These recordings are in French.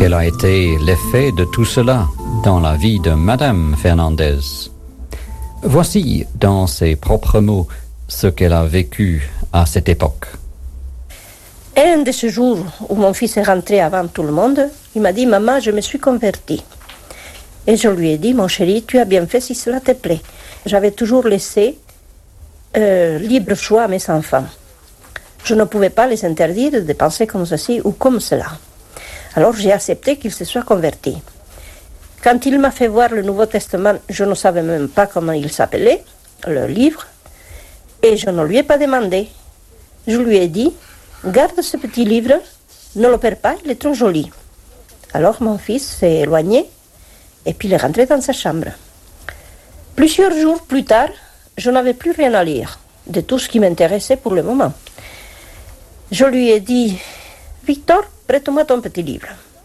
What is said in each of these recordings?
Quel a été l'effet de tout cela dans la vie de Madame Fernandez? Voici, dans ses propres mots, ce qu'elle a vécu à cette époque. Un de ces jours où mon fils est rentré avant tout le monde, il m'a dit « Maman, je me suis convertie ». Et je lui ai dit « Mon chéri, tu as bien fait si cela te plaît ». J'avais toujours laissé libre choix à mes enfants. Je ne pouvais pas les interdire de penser comme ceci ou comme cela. Alors j'ai accepté qu'il se soit converti. Quand il m'a fait voir le Nouveau Testament, je ne savais même pas comment il s'appelait, le livre, et je ne lui ai pas demandé. Je lui ai dit, garde ce petit livre, ne le perds pas, il est trop joli. Alors mon fils s'est éloigné, et puis il est rentré dans sa chambre. Plusieurs jours plus tard, je n'avais plus rien à lire, de tout ce qui m'intéressait pour le moment. Je lui ai dit, Victor, prête-moi ton petit livre.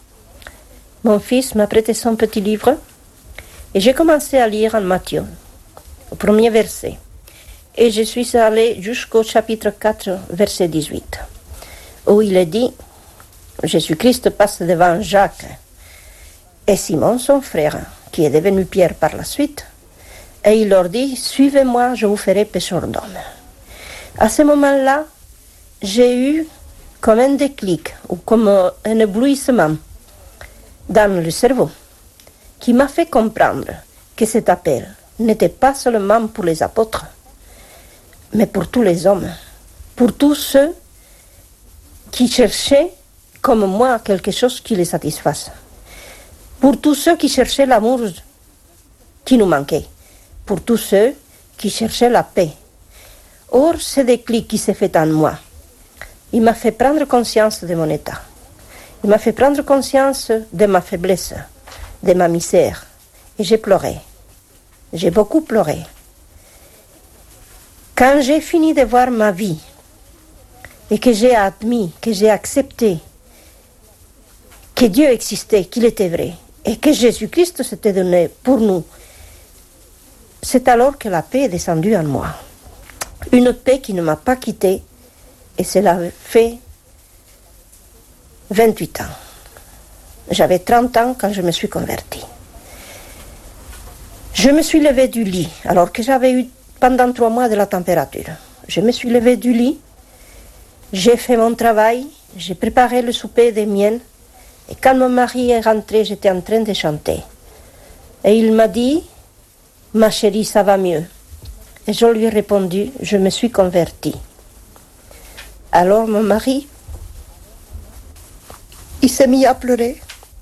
Mon fils m'a prêté son petit livre et j'ai commencé à lire en Matthieu, au premier verset. Et je suis allée jusqu'au chapitre 4, verset 18, où il est dit, Jésus-Christ passe devant Jacques et Simon, son frère, qui est devenu Pierre par la suite, et il leur dit, suivez-moi, je vous ferai pêcheurs d'hommes. À ce moment-là, j'ai eu comme un déclic ou comme un éblouissement dans le cerveau qui m'a fait comprendre que cet appel n'était pas seulement pour les apôtres, mais pour tous les hommes, pour tous ceux qui cherchaient, comme moi, quelque chose qui les satisfasse, pour tous ceux qui cherchaient l'amour qui nous manquait, pour tous ceux qui cherchaient la paix. Or, ce déclic qui s'est fait en moi, il m'a fait prendre conscience de mon état. Il m'a fait prendre conscience de ma faiblesse, de ma misère. Et j'ai pleuré. J'ai beaucoup pleuré. Quand j'ai fini de voir ma vie et que j'ai admis, que j'ai accepté que Dieu existait, qu'il était vrai et que Jésus-Christ s'était donné pour nous, c'est alors que la paix est descendue en moi. Une paix qui ne m'a pas quittée et cela fait 28 ans. J'avais 30 ans quand je me suis convertie. Je me suis levée du lit, alors que j'avais eu pendant 3 mois de la température. Je me suis levée du lit, j'ai fait mon travail, j'ai préparé le souper des miennes, et quand mon mari est rentré, j'étais en train de chanter. Et il m'a dit, ma chérie, ça va mieux. Et je lui ai répondu, je me suis convertie. Alors mon mari, il s'est mis à pleurer.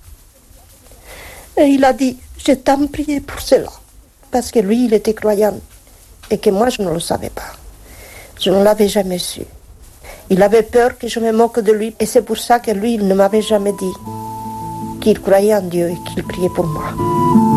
Et il a dit, je t'en prié pour cela. Parce que lui, il était croyant. Et que moi, je ne le savais pas. Je ne l'avais jamais su. Il avait peur que je me moque de lui. Et c'est pour ça que lui, il ne m'avait jamais dit qu'il croyait en Dieu et qu'il priait pour moi.